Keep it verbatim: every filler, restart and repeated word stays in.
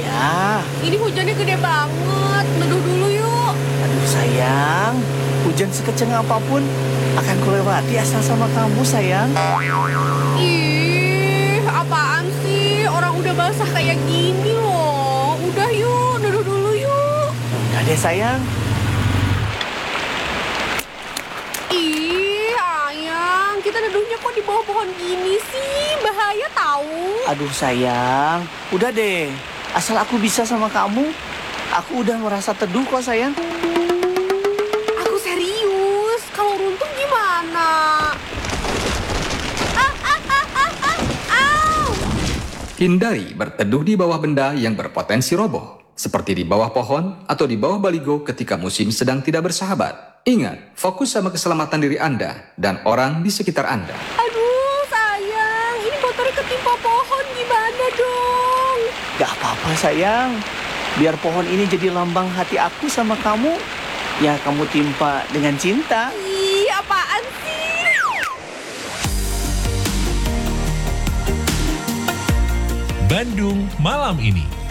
Iya. Ini hujannya gede banget. Neduh dulu yuk. Aduh sayang, hujan sekeceng apapun akan kulewati asal sama kamu sayang. Ih, apaan sih? Orang udah basah kayak gini loh. Udah yuk, neduh dulu yuk. Udah deh sayang. Ih, ayang, kita neduhnya kok di bawah pohon gini sih? Bahaya tahu. Aduh sayang, udah deh. Asal aku bisa sama kamu, aku udah merasa teduh kok sayang. Aku serius. Kalau runtuh gimana? Ah, ah, ah, ah, ah, au. Hindari berteduh di bawah benda yang berpotensi roboh, seperti di bawah pohon atau di bawah baligo ketika musim sedang tidak bersahabat. Ingat, fokus sama keselamatan diri Anda dan orang di sekitar Anda. Aduh, sayang. Ini motornya ketimpa pohon. Gimana dong? Gak apa-apa sayang. Biar pohon ini jadi lambang hati aku sama kamu. Ya kamu timpa dengan cinta. Ih, apaan sih? Bandung Malam Ini.